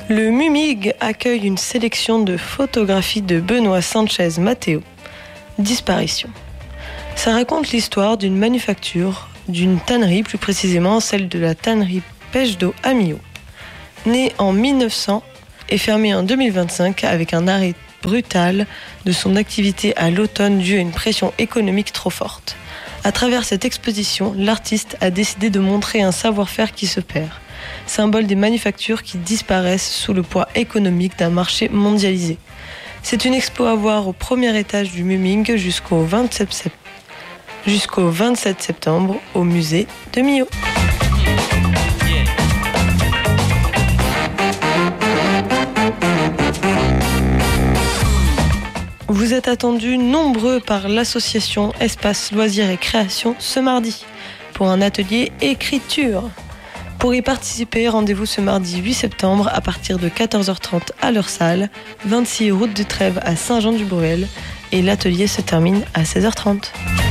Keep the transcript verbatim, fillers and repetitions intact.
Le MUMIG accueille une sélection de photographies de Benoît Sanchez Matteo. Disparition. Ça raconte l'histoire d'une manufacture, d'une tannerie, plus précisément celle de la tannerie Pêche d'eau à Millau. Née en mille neuf cents et fermée en deux mille vingt-cinq avec un arrêt brutal de son activité à l'automne dû à une pression économique trop forte. À travers cette exposition, l'artiste a décidé de montrer un savoir-faire qui se perd, symbole des manufactures qui disparaissent sous le poids économique d'un marché mondialisé. C'est une expo à voir au premier étage du MUMIG jusqu'au vingt-sept, sept... jusqu'au vingt-sept septembre au musée de Millau. Vous êtes attendus nombreux par l'association Espace Loisirs et Création ce mardi pour un atelier écriture. Pour y participer, rendez-vous ce mardi huit septembre à partir de quatorze heures trente à leur salle, vingt-six route de Trèves à Saint-Jean-du-Bruel, et l'atelier se termine à seize heures trente.